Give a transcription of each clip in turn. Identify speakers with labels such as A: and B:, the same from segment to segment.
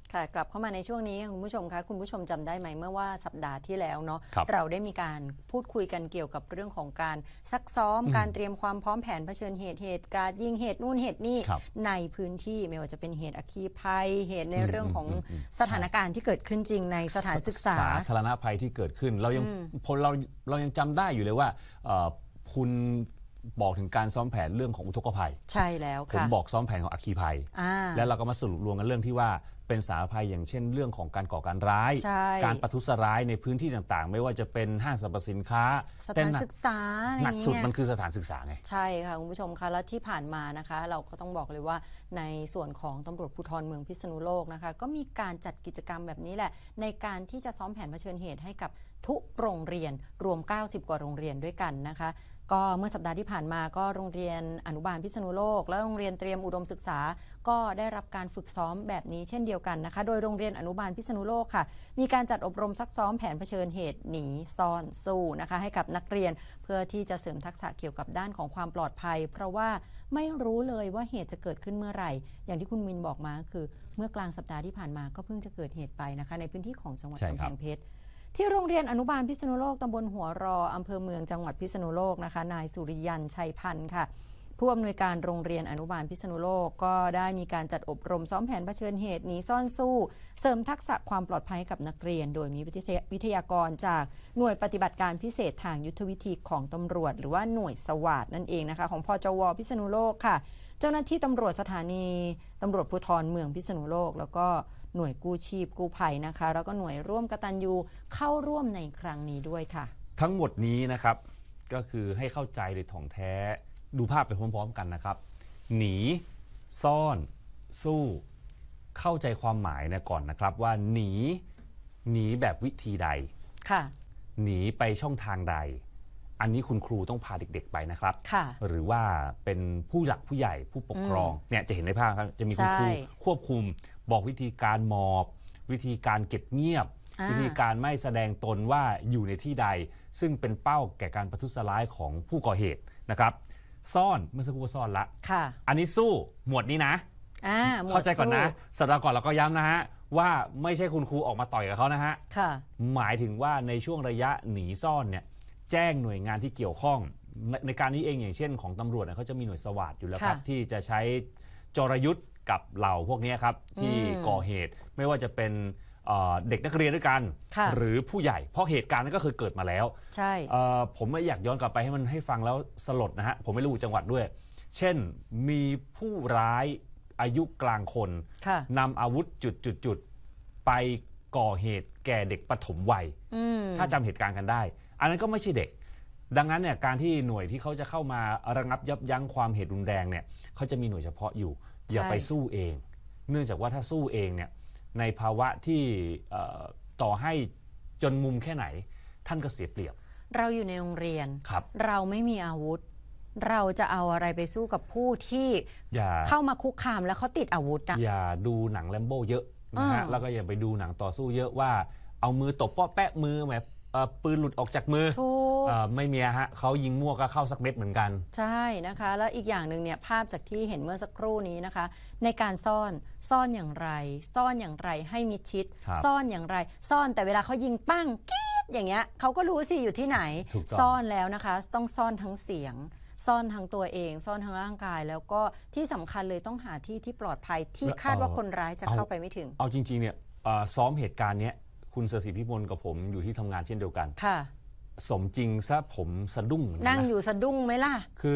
A: ค่ะกลับเข้ามาในช่วงนี้คุณผู้ชมคะคุณผู้ชมจำได้ไหมเมื่อว่าสัปดาห์ที่แล้วเนาะเราได้มีการพูดคุยกันเกี่ยวกับเรื่องของการซักซ้อมการเตรียมความพร้อมแผนเผชิญเหตุการณ์ยิงเหตุนู่นเหตุนี่ในพื้นที่ไม่ว่าจะเป็นเหตุอัคคีภัยเหตุในเรื่องของสถานการณ์ที่เกิดขึ้นจริงในสถานศึกษา
B: สาธารณภัยที่เกิดขึ้นเรายังจำได้อยู่เลยว่าคุณบอกถึงการซ้อมแผนเรื่องของอุทกภัย
A: ใช่แล้วค่ะ
B: ผมบอกซ้อมแผนของอัคคีภัยแล้วเราก็มาสรุปรวมกันเรื่องที่ว่าเป็นสาธารณภัยอย่างเช่นเรื่องของการก่อการร้ายการประทุษร้ายในพื้นที่ต่างๆไม่ว่าจะเป็นห้างสรรพสินค้า
A: สถานศึกษา
B: หนักสุดมันคือสถานศึกษาไง
A: ใช่ค่ะคุณผู้ชมคะและที่ผ่านมานะคะเราก็ต้องบอกเลยว่าในส่วนของตำรวจภูธรเมืองพิษณุโลกนะคะก็มีการจัดกิจกรรมแบบนี้แหละในการที่จะซ้อมแผนเผชิญเหตุให้กับทุกโรงเรียนรวม90กว่าโรงเรียนด้วยกันนะคะก็เมื่อสัปดาห์ที่ผ่านมาก็โรงเรียนอนุบาลพิษณุโลกและโรงเรียนเตรียมอุดมศึกษาก็ได้รับการฝึกซ้อมแบบนี้เช่นเดียวกันนะคะโดยโรงเรียนอนุบาลพิษณุโลกค่ะมีการจัดอบรมซักซ้อมแผนเผชิญเหตุหนีซ่อนสู้นะคะให้กับนักเรียนเพื่อที่จะเสริมทักษะเกี่ยวกับด้านของความปลอดภัยเพราะว่าไม่รู้เลยว่าเหตุจะเกิดขึ้นเมื่อไหร่อย่างที่คุณมินบอกมาคือเมื่อกลางสัปดาห์ที่ผ่านมาก็เพิ่งจะเกิดเหตุไปนะคะในพื้นที่ของจังหวัดกำแพงเพชรที่โรงเรียนอนุบาลพิษณุโลกตำบลหัวรออำเภอเมืองจังหวัดพิษณุโลกนะคะนายสุริยันชัยพันธ์ค่ะผู้อำนวยการโรงเรียนอนุบาลพิษณุโลกก็ได้มีการจัดอบรมซ้อมแผนเผชิญเหตุหนีซ่อนสู้เสริมทักษะความปลอดภัยกับนักเรียนโดยมีวิทยากรจากหน่วยปฏิบัติการพิเศษทางยุทธวิธีของตำรวจหรือว่าหน่วยสวาทนั่นเองนะคะของพจว.พิษณุโลกค่ะเจ้าหน้าที่ตำรวจสถานีตำรวจภูธรเมืองพิษณุโลกแล้วก็หน่วยกู้ชีพกู้ภัยนะคะแล้วก็หน่วยร่วมกตัญญูเข้าร่วมในครั้งนี้ด้วยค่ะ
B: ทั้งหมดนี้นะครับก็คือให้เข้าใจโดยถ่องแท้ดูภาพไปพร้อมๆกันนะครับหนีซ่อนสู้เข้าใจความหมายนะก่อนนะครับว่าหนีแบบวิธีใด
A: ค่ะ
B: หนีไปช่องทางใดอันนี้คุณครูต้องพาเด็กๆไปนะครับหรือว่าเป็นผู้หลักผู้ใหญ่ผู้ปกครองเนี่ยจะเห็นในภาพครับจะมีคุณครูควบคุมบอกวิธีการหมอบวิธีการเก็บเงียบวิธีการไม่แสดงตนว่าอยู่ในที่ใดซึ่งเป็นเป้าแก่การประทุษร้ายของผู้ก่อเหตุนะครับซ่อนเมื่อสักครู่ซ่อนละอันนี้สู้หมวดนี้นะเข้าใจก่อนนะสัปดาห์ก่อนเราก็ย้ำนะฮะว่าไม่ใช่คุณครูออกมาต่อยกับเขานะฮะหมายถึงว่าในช่วงระยะหนีซ่อนเนี่ยแจ้งหน่วยงานที่เกี่ยวข้องในการนี้เองอย่างเช่นของตำรวจเขาจะมีหน่วยสวาทอยู่แล้วครับที่จะใช้จรยุทธ์กับเหล่าพวกนี้ครับที่ก่อเหตุไม่ว่าจะเป็นเด็กนักเรียนด้วยกันหรือผู้ใหญ่เพราะเหตุการณ์นั้นก็เคยเกิดมาแล้ว
A: ใช่
B: ผมไม่อยากย้อนกลับไปให้มันให้ฟังแล้วสลดนะฮะผมไม่รู้จังหวัดด้วยเช่นมีผู้ร้ายอายุกลางคนนำอาวุธจุดไปก่อเหตุแก่เด็กปฐมวัยถ้าจำเหตุการณ์กันได้อันนั้นก็ไม่ใช่เด็กดังนั้นเนี่ยการที่หน่วยที่เขาจะเข้ามาระงับยับยั้งความเหตุรุนแรงเนี่ยเขาจะมีหน่วยเฉพาะอยู่อย่าไปสู้เองเนื่องจากว่าถ้าสู้เองเนี่ยในภาวะที่ต่อให้จนมุมแค่ไหนท่านก็เสียเปรียบ
A: เราอยู่ในโรงเรียนเราไม่มีอาวุธเราจะเอาอะไรไปสู้กับผู้ที่เข้ามาคุกคามแล้วเขาติดอาวุธ
B: อย่าดูหนังแลมโบ้เยอะนะฮะแล้วก็อย่าไปดูหนังต่อสู้เยอะว่าเอามือตบป้อแปะมือแบบปืนหลุดออกจากมือไม่มีฮะเขายิงมั่วก็เข้าสักเม็ดเหมือนกัน
A: ใช่นะคะแล้วอีกอย่างหนึ่งเนี่ยภาพจากที่เห็นเมื่อสักครู่นี้นะคะในการซ่อนอย่างไรซ่อนอย่างไรให้มิดชิดซ่อนอย่างไรซ่อนแต่เวลาเขายิงปั้งกิ๊ดอย่างเงี้ยเขาก็รู้สิอยู่ที่ไหนซ่อนแล้วนะคะต้องซ่อนทั้งเสียงซ่อนทั้งตัวเองซ่อนทั้งร่างกายแล้วก็ที่สำคัญเลยต้องหาที่ที่ปลอดภัยที่คาดว่าคนร้ายจะเข้าไปไม่ถึง
B: เอาจริงๆเนี่ยซ้อมเหตุการณ์เนี้ยคุณเสศิพิมลกับผมอยู่ที่ทำงานเช่นเดียวกัน
A: ค่ะ
B: สมจริงซะผมสะดุ้ง
A: นั่งอยู่สะดุ้งไหมล่ะ
B: คือ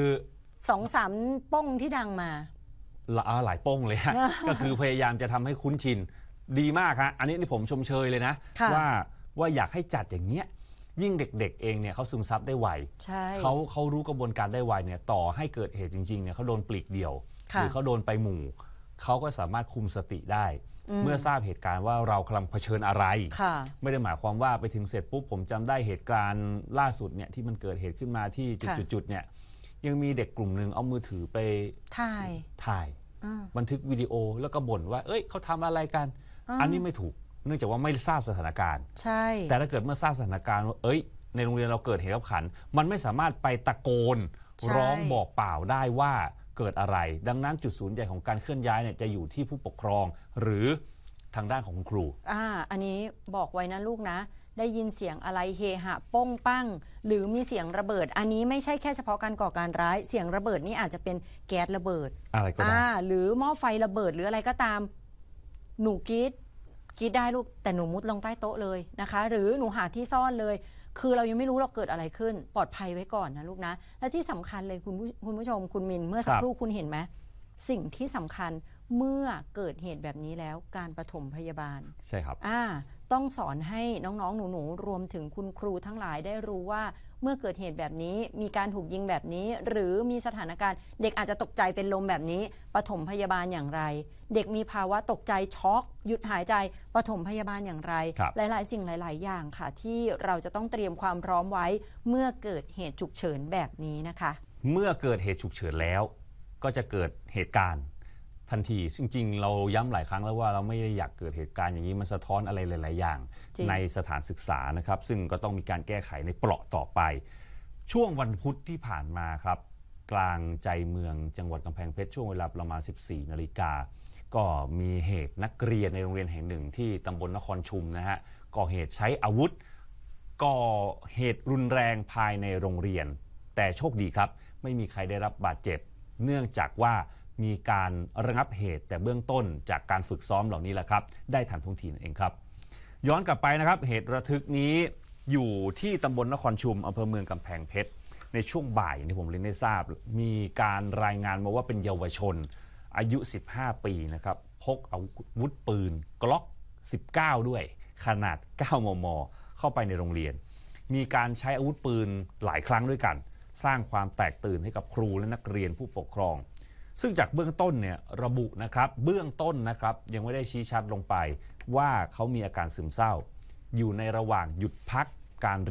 A: 2-3 ป้งที่ดังมา
B: หลายป้งเลยฮะ ก็คือพยายามจะทำให้คุ้นชินดีมากฮะอันนี้ผมชมเชยเลยนะว่าอยากให้จัดอย่างเนี้ยยิ่งเด็กๆเองเนี่ยเขาซึมซับได้ไวเขารู้กระบวนการได้ไวเนี่ยต่อให้เกิดเหตุจริงๆเนี่ยเขาโดนปลีกเดี่ยวหรือเขาโดนไปหมู่เขาก็สามารถคุมสติได้เมื่อทราบเหตุการณ์ว่าเรากำลังเผชิญอะไรไม่ได้หมายความว่าไปถึงเสร็จปุ๊บผมจำได้เหตุการณ์ล่าสุดเนี่ยที่มันเกิดเหตุขึ้นมาที่จุดๆเนี่ยยังมีเด็กกลุ่มหนึ่งเอามือถือไปถ่ายบันทึกวิดีโอแล้วก็บ่นว่าเอ้ยเขาทำอะไรกันอันนี้ไม่ถูกเนื่องจากว่าไม่ทราบสถานการณ์
A: ใช่
B: แต่ถ้าเกิดเมื่อทราบสถานการณ์ว่าเอ้ยในโรงเรียนเราเกิดเหตุขับขันมันไม่สามารถไปตะโกนร้องบอกเปล่าได้ว่าเกิดอะไรดังนั้นจุดศูนย์ใหญ่ของการเคลื่อนย้ายเนี่ยจะอยู่ที่ผู้ปกครองหรือทางด้านของคุณครู
A: อันนี้บอกไว้นะลูกนะได้ยินเสียงอะไรเฮหะป้งปั้งหรือมีเสียงระเบิดอันนี้ไม่ใช่แค่เฉพาะการก่อการร้ายเสียงระเบิดนี่อาจจะเป็นแก๊สระเบิด
B: อะไรก็ได้
A: หรือหม้อไฟระเบิดหรืออะไรก็ตามหนูกรีดได้ลูกแต่หนูมุดลงใต้โต๊ะเลยนะคะหรือหนูหาที่ซ่อนเลยคือเรายังไม่รู้เราเกิดอะไรขึ้นปลอดภัยไว้ก่อนนะลูกนะและที่สำคัญเลยคุณผู้ชมคุณมินเมื่อสักครู่คุณเห็นไหมสิ่งที่สำคัญเมื่อเกิดเหตุแบบนี้แล้วการปฐมพยาบาล
B: ใช่ครับ
A: ต้องสอนให้น้องๆหนูๆรวมถึงคุณครูทั้งหลายได้รู้ว่าเมื่อเกิดเหตุแบบนี้มีการถูกยิงแบบนี้หรือมีสถานการณ์เด็กอาจจะตกใจเป็นลมแบบนี้ปฐมพยาบาลอย่างไรเด็กมีภาวะตกใจช็อกหยุดหายใจปฐมพยาบาลอย่างไรหลายๆสิ่งหลายๆอย่างค่ะที่เราจะต้องเตรียมความพร้อมไว้เมื่อเกิดเหตุฉุกเฉินแบบนี้นะคะ
B: เมื่อเกิดเหตุฉุกเฉินแล้วก็จะเกิดเหตุการณ์ทันทีจริงๆเราย้ำหลายครั้งแล้วว่าเราไม่ได้อยากเกิดเหตุการณ์อย่างนี้มันสะท้อนอะไรหลายๆอย่างในสถานศึกษานะครับซึ่งก็ต้องมีการแก้ไขในเปราะต่อไปช่วงวันพุธที่ผ่านมาครับกลางใจเมืองจังหวัดกำแพงเพชรช่วงเวลาประมาณ 14 นาฬิกาก็มีเหตุนักเรียนในโรงเรียนแห่งหนึ่งที่ตำบลนครชุมนะฮะก่อเหตุใช้อาวุธก่อเหตุรุนแรงภายในโรงเรียนแต่โชคดีครับไม่มีใครได้รับบาดเจ็บเนื่องจากว่ามีการระงับเหตุแต่เบื้องต้นจากการฝึกซ้อมเหล่านี้แหละครับได้ทันท่วงทีนั่นเองครับย้อนกลับไปนะครับเหตุระทึกนี้อยู่ที่ตำบลนครชุมอำเภอเมืองกำแพงเพชรในช่วงบ่ายที่ผมเรียนได้ทราบมีการรายงานมาว่าเป็นเยาวชนอายุ15 ปีนะครับพกอาวุธปืนกล็อก19ด้วยขนาด9 มม.เข้าไปในโรงเรียนมีการใช้อาวุธปืนหลายครั้งด้วยกันสร้างความแตกตื่นให้กับครูและนักเรียนผู้ปกครองซึ่งจากเบื้องต้นเนี่ยระบุนะครับเบื้องต้นนะครับยังไม่ได้ชี้ชัดลงไปว่าเขามีอาการซึมเศร้าอยู่ในระหว่างหยุดพักการ